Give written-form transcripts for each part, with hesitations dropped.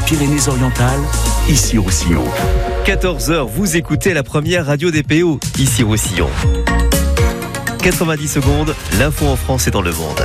Pyrénées-Orientales, Issy-Roussillon. 14h, vous écoutez la première radio des PO, Issy-Roussillon. 90 secondes, l'info en France et dans le monde.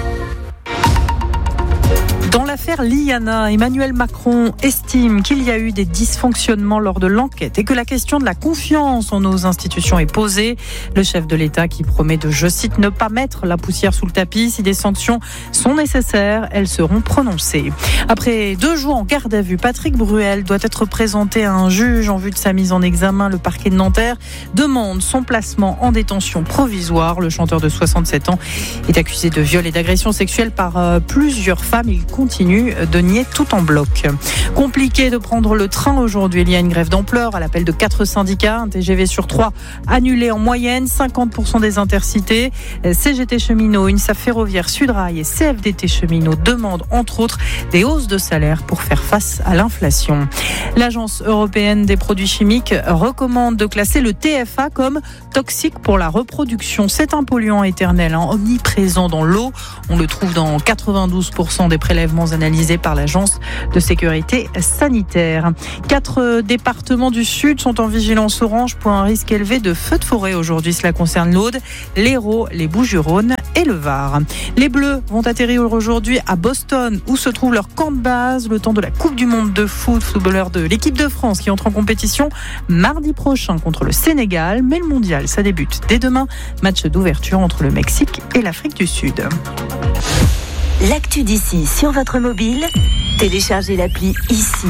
Dans l'affaire Liana, Emmanuel Macron estime qu'il y a eu des dysfonctionnements lors de l'enquête et que la question de la confiance en nos institutions est posée. Le chef de l'État qui promet de, je cite, ne pas mettre la poussière sous le tapis. Si des sanctions sont nécessaires, elles seront prononcées. Après 2 jours en garde à vue, Patrick Bruel doit être présenté à un juge en vue de sa mise en examen. Le parquet de Nanterre demande son placement en détention provisoire. Le chanteur de 67 ans est accusé de viol et d'agression sexuelle par plusieurs femmes. Il continue de nier tout en bloc. Compliqué de prendre le train aujourd'hui. Il y a une grève d'ampleur à l'appel de 4 syndicats. Un TGV sur 3 annulé en moyenne, 50% des intercités. CGT Cheminots, UNSA Ferroviaire, Sudrail et CFDT Cheminots demandent entre autres des hausses de salaire pour faire face à l'inflation. L'Agence européenne des produits chimiques recommande de classer le TFA comme toxique pour la reproduction. C'est un polluant éternel, omniprésent dans l'eau. On le trouve dans 92% des prélèvements analysés par l'Agence de sécurité sanitaire. 4 départements du Sud sont en vigilance orange pour un risque élevé de feux de forêt aujourd'hui. Cela concerne l'Aude, l'Hérault, les Bouches-du-Rhône et le Var. Les Bleus vont atterrir aujourd'hui à Boston où se trouve leur camp de base le temps de la Coupe du Monde de foot. Footballeurs de l'équipe de France qui entre en compétition mardi prochain contre le Sénégal. Mais le mondial, ça débute dès demain. Match d'ouverture entre le Mexique et l'Afrique du Sud. L'actu d'ici sur votre mobile, téléchargez l'appli Ici.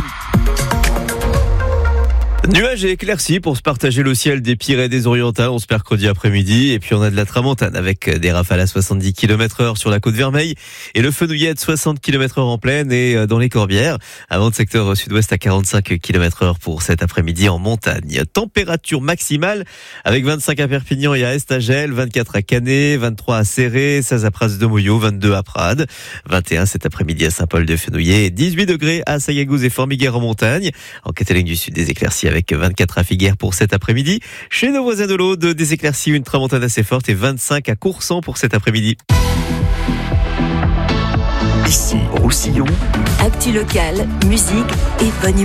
Nuages et éclaircies pour se partager le ciel des Pyrénées-Orientales ce mercredi après-midi. Et puis on a de la tramontane avec des rafales à 70 km/h sur la côte Vermeille et le Fenouillette 60 km/h en plaine et dans les Corbières. Avant de secteur sud-ouest à 45 km/h pour cet après-midi en montagne. Température maximale avec 25 à Perpignan et à Estagel, 24 à Canet, 23 à Céré, 16 à Pras-de-Moyau, 22 à Prades, 21 cet après-midi à Saint-Paul-de-Fenouillet, 18 degrés à Sayagouz et Formiguère en montagne. En Catalogne du Sud, des éclaircies avec 24 à Figueres pour cet après-midi. Chez nos voisins de l'Aude, des éclaircies, une tramontane assez forte et 25 à Coursan pour cet après-midi. Ici, Roussillon. Actu locale, musique et bonne humeur.